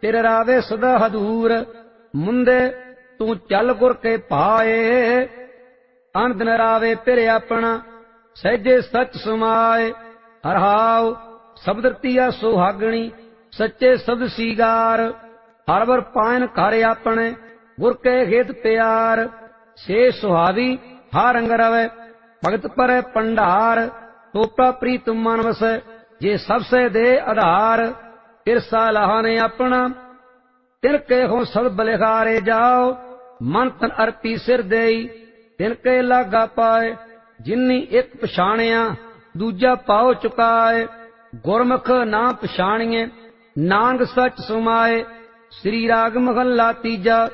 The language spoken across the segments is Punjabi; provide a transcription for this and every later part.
ਫਿਰ ਰਾਵੇ ਸਦਾ ਹਦੂਰ। ਮੁੰਦੇ ਤੂੰ ਚੱਲ ਗੁਰ ਕੇ ਪਾਏ, ਅਨ ਦਿਨ ਰਾਵੇ ਫਿਰ ਆਪਣਾ ਸਹਿਜੇ ਸੱਚ ਸਮਾਏ। ਹਰਹਾਉ ਸ਼ਬਦ ਰਤੀਆ ਸੁਹਾਗਣੀ, ਸੱਚੇ ਸਬਦ ਸੀਗਾਰ। ਹਰ ਵਰ ਪਾਇਨ ਘਰ ਆਪਣੇ, ਗੁਰ ਕੇ ਖੇਤ ਪਿਆਰ। ਸੇ ਸੁਹਾਵੀ ਹਰ ਅੰਗ ਰਵੈ, ਭਗਤ ਪਰੈ ਭੰਡਾਰ। ਟੋਪਾ ਪ੍ਰੀਤ ਮਨ ਵਸੈ, ਜੇ ਸਭ ਸੇ ਦੇ ਆਧਾਰ। ਫਿਰ ਸਾਲਾਹ ਨੇ ਆਪਣਾ, ਤਿਨ ਕੇ ਹੋ ਸਭ ਬਲਿਹਾਰੇ ਜਾਓ। ਮਨ ਤਨ ਅਰਪੀ ਸਿਰ ਦੇਈ, ਤਿਨ ਕੇ ਲਾਗਾ ਪਾਏ। ਜਿਨੀ ਇੱਕ ਪਛਾਣਿਆ, ਦੂਜਾ ਪਾਉ ਚੁਕਾਏ। ਗੁਰਮੁਖ ਨਾ ਪਛਾਣੀਏ, ਨਾਨਕ ਸੱਚ ਸੁਮਾਏ। ਸ੍ਰੀ ਰਾਗ ਮਹੱਲਾ ਤੀਜਾ।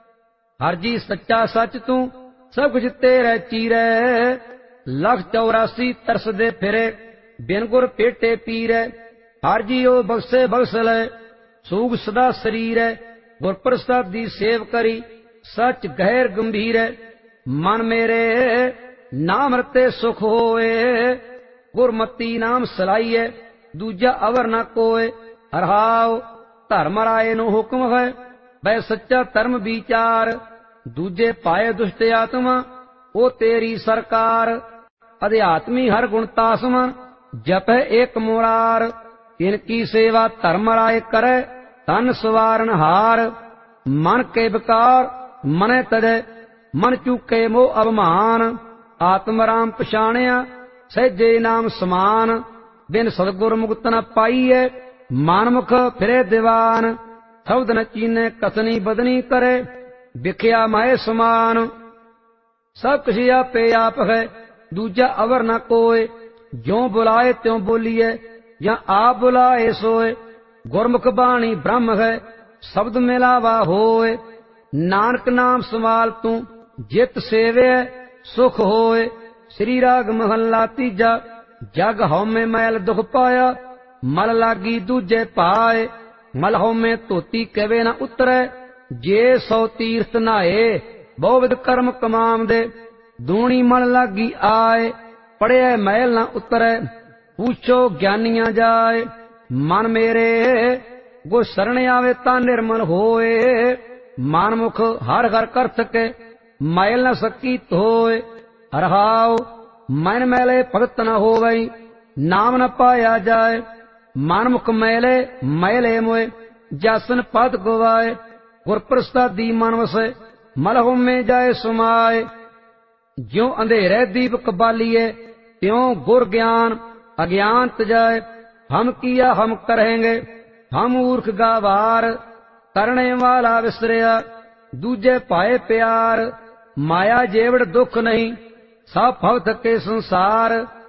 ਹਰ ਜੀ ਸੱਚਾ ਸੱਚ ਤੂੰ, ਸਭ ਕੁਝ ਤੇਰੇ ਚੀਰੈ। ਲੱਖ 84 ਤਰਸਦੇ ਫਿਰੇ, ਬਿਨ ਗੁਰ ਭੇਟੇ ਪੀਰੈ। ਹਰ ਜੀਉ ਬਖਸ਼ੇ ਬਖਸ਼ ਲੈ, ਸੂਗ ਸਦਾ ਸਰੀਰੈ। ਗੁਰ ਪ੍ਰਸਾਦੀ ਸੇਵ ਕਰੀ, ਸੱਚ ਗਹਿਰ ਗੰਭੀਰੈ। ਮਨ ਮੇਰੇ ਨਾਮ ਰਤੇ ਸੁਖ ਹੋਏ, ਗੁਰਮਤੀ ਨਾਮ ਸਲਾਈਐ। ਦੂਜਾ ਅਵਰ ਨਾ ਕੋਏ। ਹਰਹਾਉ ਧਰਮ ਰਾਏ ਨੂੰ ਹੁਕਮ ਹੈ, ਬੈ ਸੱਚਾ ਧਰਮ ਵਿਚਾਰ। ਦੂਜੇ ਪਾਏ ਦੁਸ਼ਟ ਆਤਮਾ, ਉਹ ਤੇਰੀ ਸਰਕਾਰ। ਅਧਿਆਤਮੀ ਹਰ ਗੁਣ ਤਾਸਮਨ, ਜਪੈ ਏਕ ਮੁਰਾਰ। ਤਿਨ ਕੀ ਸੇਵਾ ਧਰਮ ਰਾਏ ਕਰੈ, ਤਨ ਸਵਾਰਨ ਹਾਰ। ਮਨ ਕੇ ਵਿਕਾਰ ਮਨੈ ਤਜੈ, ਮਨ ਚੂਕੇ ਮੋਹ ਅਭਮਾਨ। ਆਤਮ ਰਾਮ ਪਛਾਣਿਆ, ਸਹਿਜੇ ਨਾਮ ਸਮਾਨ। ਬਿਨ ਸਤਿਗੁਰ ਮੁਕਤ ਨ ਪਾਈਐ, ਮਨਮੁਖ ਫਿਰੇ ਦੀਵਾਨ। ਸ਼ਬਦ ਨ ਚੀਨੈ ਕਸਨੀ ਬਦਨੀ ਕਰੇ, ਵਿਖਿਆ ਮਾਏ ਸਮਾਨ। ਸਭ ਕੁਛ ਆਪੇ ਆਪ ਹੈ, ਦੂਜਾ ਅਵਰ ਨ ਕੋਏ। ਜਿਉ ਬੁਲਾਏ ਤਿਉ ਬੋਲੀਐ, ਜਾਂ ਆਪ ਬੁਲਾਏ ਸੋਏ। ਗੁਰਮੁਖ ਬਾਣੀ ਬ੍ਰਹਮ ਹੈ, ਸ਼ਬਦ ਮਿਲਾਵਾ ਹੋਏ। ਨਾਨਕ ਨਾਮ ਸੰਭਾਲ ਤੂੰ, ਜਿਤ ਸੇਵਿਐ ਸੁਖ ਹੋਏ। ਸ੍ਰੀ ਰਾਗ ਮਹੱਲਾ ਤੀਜਾ। ਜਗ ਹਉਮੈ ਮੈਲ ਦੁਖ ਪਾਇਆ, ਮਲ ਲਾਗੀ ਦੂਜੇ ਪਾਏ। ਮਲ ਹਉਮੈ ਧੋਤੀ ਕਵੇ ਨਾ ਉਤਰੈ, ਜੇ 100 ਤੀਰਥ ਨਹਾਏ। ਬਹੁਵਿਧ ਕਰਮ ਕਮਾਵਦੇ, ਦੂਣੀ ਮਲ ਲਾਗੀ ਆਏ। ਪੜਿਐ ਮੈਲ ਨਾ ਉਤਰੈ, ਪੁੱਛੋ ਗਿਆਨੀਆਂ ਜਾਏ। ਮਨ ਮੇਰੇ ਗੁਰ ਸਰਣ ਆਵੇ ਤਾਂ ਨਿਰਮਲ ਹੋਏ। ਮਨਮੁਖ ਹਰ ਹਰ ਕਰ ਸਕੇ, ਮੈਲ ਨ ਸਕੀ ਧੋਏ। ਹਰਹਾਉ ਮਨ ਮੈਲੇ ਭਗਤ ਨ ਹੋਵਈ, ਨਾਮ ਨ ਪਾਇਆ ਜਾਏ। ਮਨਮੁਖ ਮੈਲੇ ਮੈਲੇ ਮੋਏ, ਜਾਸਨ ਪਦ ਗਵਾਏ। ਗੁਰ ਪ੍ਰਸਾਦੀ ਮਨ ਵਸੈ, ਮਲ ਹਉਮੈ ਜਾਏ ਸਮਾਏ। ਜਿਉ ਅੰਧੇਰੇ ਦੀਪਕ ਬਾਲੀਏ, त्यों गुर ज्ञान अज्ञान तजाए। हम किया हम करेंगे, हम मूर्ख गावार। करने वाला विसरिया, दूजे पाए प्यार। माया जेवड़ दुख नहीं, सब भव थके संसार।